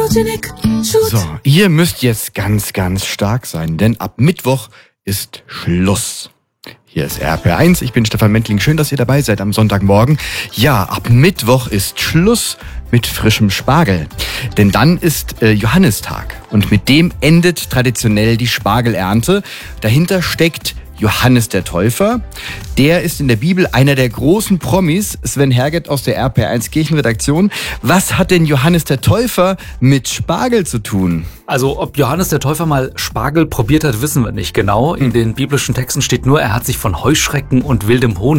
So, ihr müsst jetzt ganz, ganz stark sein, denn ab Mittwoch ist Schluss. Hier ist RPR1, ich bin Stefan Mentling. Schön, dass ihr dabei seid am Sonntagmorgen. Ja, ab Mittwoch ist Schluss mit frischem Spargel. Denn dann ist Johannistag und mit dem endet traditionell die Spargelernte. Dahinter steckt Johannes der Täufer. Der ist in der Bibel einer der großen Promis. Sven Herget aus der RPR1 Kirchenredaktion. Was hat denn Johannes der Täufer mit Spargel zu tun? Also ob Johannes der Täufer mal Spargel probiert hat, wissen wir nicht genau. In den biblischen Texten steht nur, er hat sich von Heuschrecken und wildem Honig